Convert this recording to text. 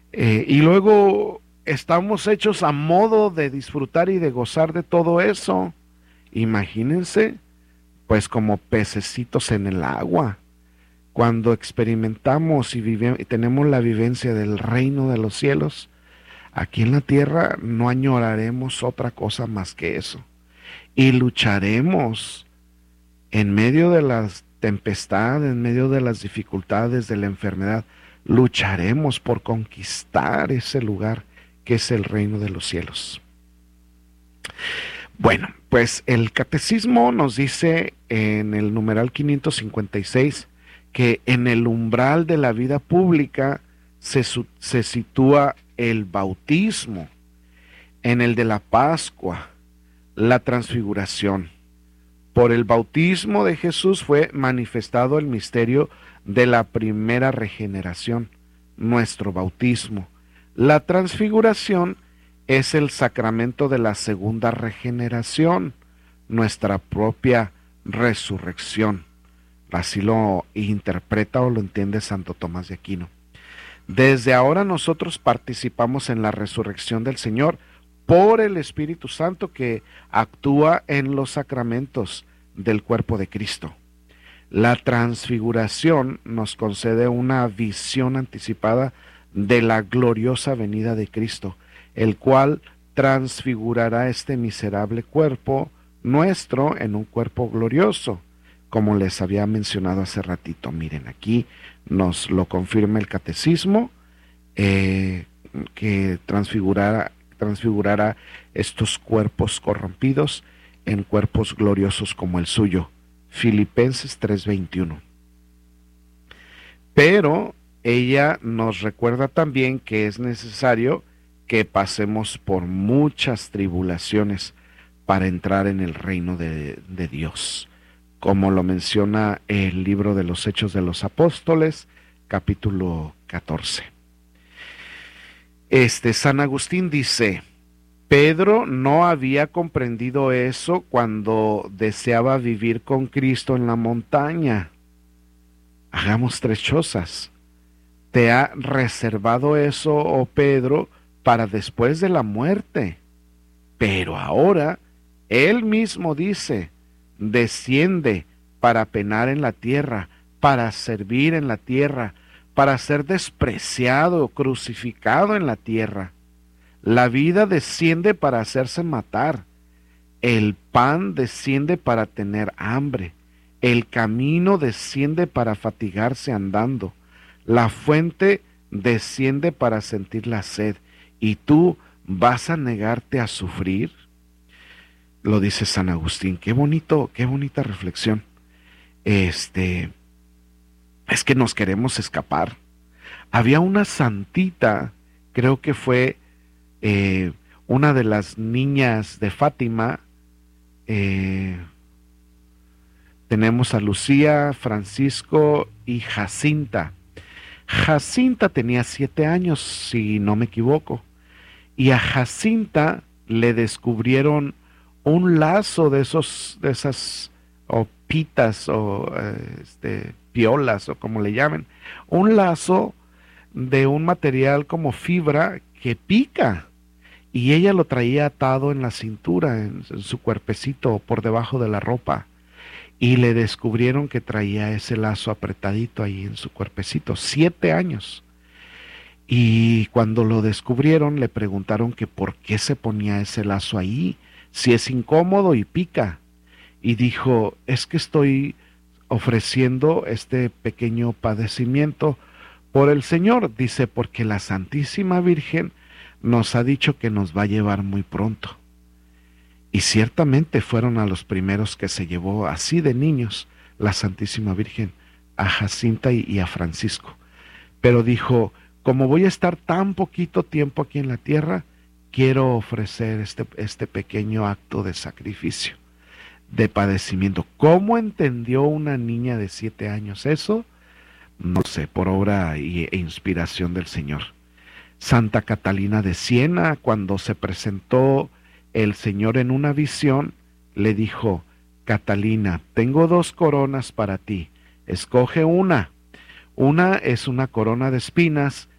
Y luego estamos hechos a modo de disfrutar y de gozar de todo eso. Imagínense, pues como pececitos en el agua, cuando experimentamos y tenemos la vivencia del reino de los cielos, aquí en la tierra no añoraremos otra cosa más que eso. Y lucharemos en medio de las tempestades, en medio de las dificultades, de la enfermedad, lucharemos por conquistar ese lugar que es el reino de los cielos. Bueno, pues el catecismo nos dice en el numeral 556 que en el umbral de la vida pública se sitúa el bautismo, en el de la Pascua, la transfiguración. Por el bautismo de Jesús fue manifestado el misterio de la primera regeneración, nuestro bautismo. La transfiguración es el sacramento de la segunda regeneración, nuestra propia resurrección. Así lo interpreta o lo entiende Santo Tomás de Aquino. Desde ahora nosotros participamos en la resurrección del Señor por el Espíritu Santo que actúa en los sacramentos del cuerpo de Cristo. La transfiguración nos concede una visión anticipada de la gloriosa venida de Cristo, el cual transfigurará este miserable cuerpo nuestro en un cuerpo glorioso, como les había mencionado hace ratito. Miren, aquí nos lo confirma el catecismo, que transfigurará estos cuerpos corrompidos en cuerpos gloriosos como el suyo. Filipenses 3:21. Pero ella nos recuerda también que es necesario que pasemos por muchas tribulaciones para entrar en el reino de Dios, como lo menciona el libro de los Hechos de los Apóstoles, capítulo 14. San Agustín dice: Pedro no había comprendido eso cuando deseaba vivir con Cristo en la montaña. Hagamos tres chozas. Te ha reservado eso, oh Pedro, para después de la muerte. Pero ahora, él mismo dice: desciende para penar en la tierra, para servir en la tierra, para ser despreciado, crucificado en la tierra. La vida desciende para hacerse matar. El pan desciende para tener hambre. El camino desciende para fatigarse andando. La fuente desciende para sentir la sed. ¿Y tú vas a negarte a sufrir? Lo dice San Agustín. Qué bonito, qué bonita reflexión. Es que nos queremos escapar. Había una santita, creo que fue una de las niñas de Fátima. Tenemos a Lucía, Francisco y Jacinta. Jacinta tenía 7 años, si no me equivoco, y a Jacinta le descubrieron un lazo de esas o pitas o piolas o como le llamen, un lazo de un material como fibra que pica, y ella lo traía atado en la cintura, en su cuerpecito, por debajo de la ropa, y le descubrieron que traía ese lazo apretadito ahí en su cuerpecito. 7 años. Y cuando lo descubrieron le preguntaron que por qué se ponía ese lazo ahí, si es incómodo y pica. Y dijo: es que estoy ofreciendo este pequeño padecimiento por el Señor. Dice: porque la Santísima Virgen nos ha dicho que nos va a llevar muy pronto. Y ciertamente fueron a los primeros que se llevó así de niños la Santísima Virgen, a Jacinta y a Francisco. Pero dijo: como voy a estar tan poquito tiempo aquí en la tierra, quiero ofrecer este pequeño acto de sacrificio, de padecimiento. ¿Cómo entendió una niña de 7 años eso? No sé, por obra e inspiración del Señor. Santa Catalina de Siena, cuando se presentó el Señor en una visión, le dijo: Catalina, tengo 2 coronas para ti, escoge una. Una es una corona de espinas